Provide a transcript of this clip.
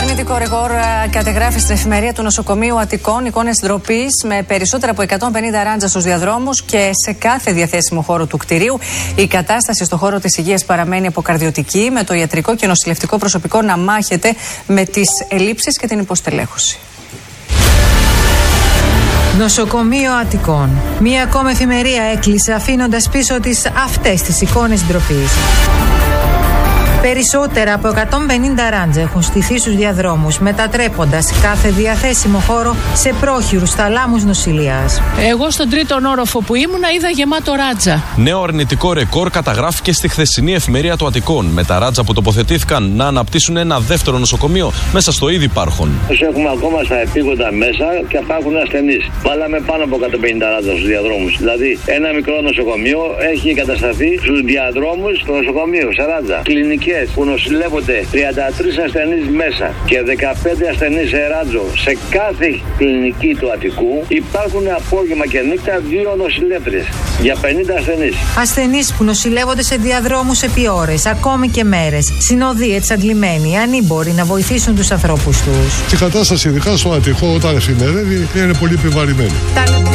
Αρνητικό ρεκόρ κατεγράφει στην εφημερία του νοσοκομείου Αττικών. Εικόνες ντροπής με περισσότερα από 150 ράντζα στους διαδρόμους και σε κάθε διαθέσιμο χώρο του κτηρίου. Η κατάσταση στο χώρο της υγείας παραμένει αποκαρδιωτική, με το ιατρικό και νοσηλευτικό προσωπικό να μάχεται με τις ελλείψεις και την υποστελέχωση. Νοσοκομείο Αττικών. Μία ακόμα εφημερία έκλεισε αφήνοντας πίσω της αυτές τις εικόνες ντροπής. Περισσότερα από 150 ράντζα έχουν στηθεί στους διαδρόμους, μετατρέποντας κάθε διαθέσιμο χώρο σε πρόχειρους θαλάμους νοσηλείας. Εγώ στον τρίτον όροφο που ήμουνα είδα γεμάτο ράντζα. Νέο αρνητικό ρεκόρ καταγράφηκε στη χθεσινή εφημερία του Αττικών, με τα ράντζα που τοποθετήθηκαν να αναπτύσσουν ένα δεύτερο νοσοκομείο μέσα στο ήδη υπάρχον. Έχουμε ακόμα στα επίγοντα μέσα και υπάρχουν ασθενείς. Βάλαμε πάνω από 150 ράντζα στους διαδρόμους. Δηλαδή, ένα μικρό νοσοκομείο έχει εγκατασταθεί στους διαδρόμους του νοσοκομείου, σε ράντζα. Κλινικές που νοσηλεύονται 33 ασθενείς μέσα και 15 ασθενείς σε ράντζο σε κάθε κλινική του Αττικού, υπάρχουν απόγευμα και νύχτα 2 νοσηλεύτριες για 50 ασθενείς. Ασθενείς που νοσηλεύονται σε διαδρόμους επί ώρες, ακόμη και μέρες, συνοδοί εξαντλημένοι, ανήμποροι να βοηθήσουν τους ανθρώπους τους. Η κατάσταση, ειδικά στο Αττικό, όταν εφημερεύει, είναι πολύ επιβαρημένη.